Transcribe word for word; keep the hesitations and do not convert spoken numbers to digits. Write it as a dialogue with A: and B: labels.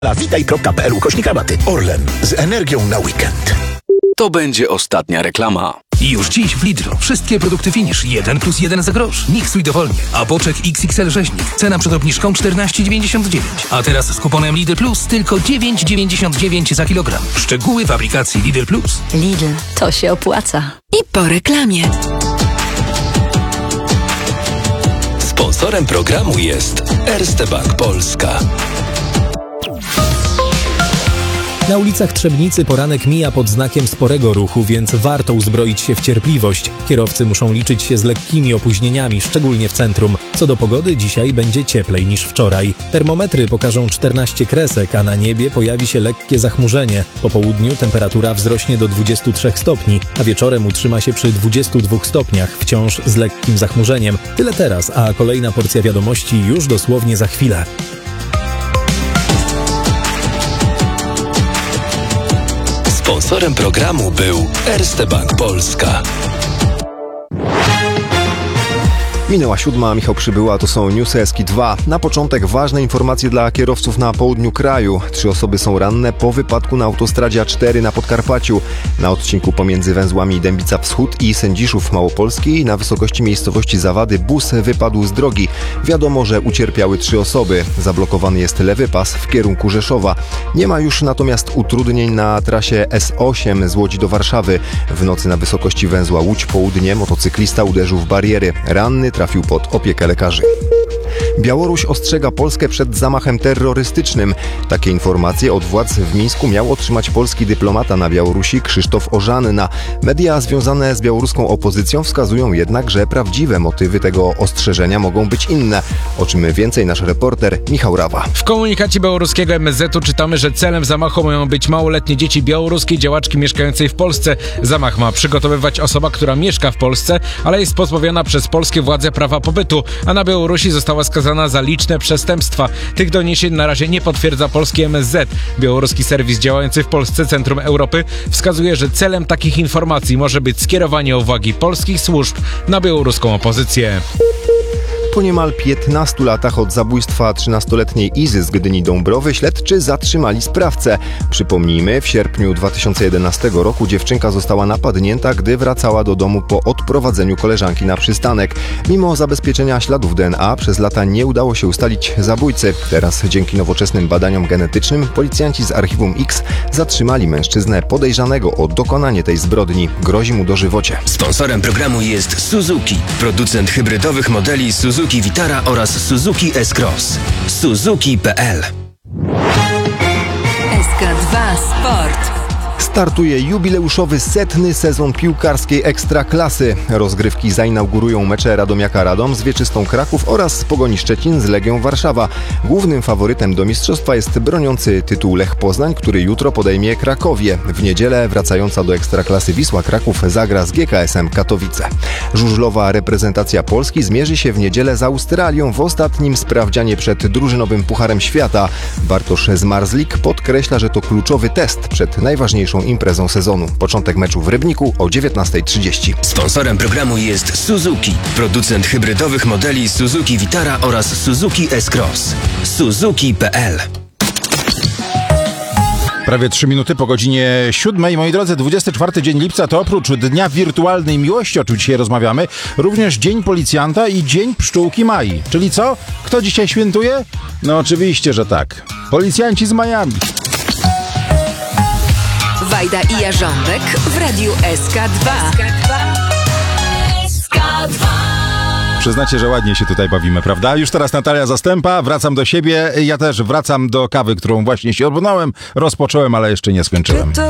A: Na witaj kropka p l ukośnik rabaty. Orlen, z energią na weekend.
B: To będzie ostatnia reklama.
C: Już dziś w Lidlu wszystkie produkty Finish jeden plus jeden za grosz. Miksuj dowolnie. A boczek X X L rzeźnik. Cena przed obniżką czternaście dziewięćdziesiąt dziewięć. A teraz z kuponem Lidl Plus tylko dziewięć dziewięćdziesiąt dziewięć za kilogram. Szczegóły w aplikacji Lidl Plus.
D: Lidl, to się opłaca.
E: I po reklamie.
B: Sponsorem programu jest Erste Bank Polska.
F: Na ulicach Trzebnicy poranek mija pod znakiem sporego ruchu, więc warto uzbroić się w cierpliwość. Kierowcy muszą liczyć się z lekkimi opóźnieniami, szczególnie w centrum. Co do pogody, dzisiaj będzie cieplej niż wczoraj. Termometry pokażą czternaście kresek, a na niebie pojawi się lekkie zachmurzenie. Po południu temperatura wzrośnie do dwudziestu trzech stopni, a wieczorem utrzyma się przy dwudziestu dwóch stopniach, wciąż z lekkim zachmurzeniem. Tyle teraz, a kolejna porcja wiadomości już dosłownie za chwilę.
B: Sponsorem programu był Erste Bank Polska.
G: Minęła siódma, Michał Przybyła, to są newsy Eski dwa. Na początek ważne informacje dla kierowców na południu kraju. Trzy osoby są ranne po wypadku na autostradzie A cztery na Podkarpaciu. Na odcinku pomiędzy węzłami Dębica Wschód i Sędziszów Małopolskiej na wysokości miejscowości Zawady bus wypadł z drogi. Wiadomo, że ucierpiały trzy osoby. Zablokowany jest lewy pas w kierunku Rzeszowa. Nie ma już natomiast utrudnień na trasie S osiem z Łodzi do Warszawy. W nocy na wysokości węzła Łódź Południe motocyklista uderzył w bariery. Ranny trafił pod opiekę lekarzy. Białoruś ostrzega Polskę przed zamachem terrorystycznym. Takie informacje od władz w Mińsku miał otrzymać polski dyplomata na Białorusi Krzysztof Ożanna. Media związane z białoruską opozycją wskazują jednak, że prawdziwe motywy tego ostrzeżenia mogą być inne. O czym więcej nasz reporter Michał Rawa.
H: W komunikacie białoruskiego M S Z u czytamy, że celem zamachu mają być małoletnie dzieci białoruskiej działaczki mieszkającej w Polsce. Zamach ma przygotowywać osoba, która mieszka w Polsce, ale jest pozbawiona przez polskie władze prawa pobytu, a na Białorusi została skazana za liczne przestępstwa. Tych doniesień na razie nie potwierdza polski M S Z. Białoruski serwis działający w Polsce Centrum Europy wskazuje, że celem takich informacji może być skierowanie uwagi polskich służb na białoruską opozycję.
G: Po niemal piętnastu latach od zabójstwa trzynastoletniej Izy z Gdyni Dąbrowy śledczy zatrzymali sprawcę. Przypomnijmy, w sierpniu dwa tysiące jedenastego roku dziewczynka została napadnięta, gdy wracała do domu po odprowadzeniu koleżanki na przystanek. Mimo zabezpieczenia śladów D N A przez lata nie udało się ustalić zabójcy. Teraz dzięki nowoczesnym badaniom genetycznym policjanci z Archiwum X zatrzymali mężczyznę podejrzanego o dokonanie tej zbrodni. Grozi mu dożywocie.
B: Sponsorem programu jest Suzuki, producent hybrydowych modeli Suzuki Suzuki Vitara oraz Suzuki S-Cross. Suzuki kropka p l.
E: S K dwa Sport.
G: Startuje jubileuszowy setny sezon piłkarskiej Ekstraklasy. Rozgrywki zainaugurują mecze Radomiaka Radom z Wieczystą Kraków oraz Pogoni Szczecin z Legią Warszawa. Głównym faworytem do mistrzostwa jest broniący tytuł Lech Poznań, który jutro podejmie Krakowie. W niedzielę wracająca do Ekstraklasy Wisła Kraków zagra z G K S-em Katowice. Żużlowa reprezentacja Polski zmierzy się w niedzielę z Australią w ostatnim sprawdzianie przed drużynowym Pucharem Świata. Bartosz Zmarzlik podkreśla, że to kluczowy test przed najważniejszą imprezą sezonu. Początek meczu w Rybniku o dziewiętnasta trzydzieści.
B: Sponsorem programu jest Suzuki, producent hybrydowych modeli Suzuki Vitara oraz Suzuki S-Cross. Suzuki kropka p l.
I: Prawie trzy minuty po godzinie siódmej. Moi drodzy, dwudziesty czwarty dzień lipca to oprócz Dnia Wirtualnej Miłości, o czym dzisiaj rozmawiamy, również Dzień Policjanta i Dzień Pszczółki Mai. Czyli co? Kto dzisiaj świętuje? No oczywiście, że tak. Policjanci z Miami.
E: Wajda i Jarząbek w Radiu S K dwa. S K dwa.
I: Przyznacie, że ładnie się tutaj bawimy, prawda? Już teraz Natalia Zastępa, wracam do siebie. Ja też wracam do kawy, którą właśnie się odbnąłem, rozpocząłem, ale jeszcze nie skończyłem.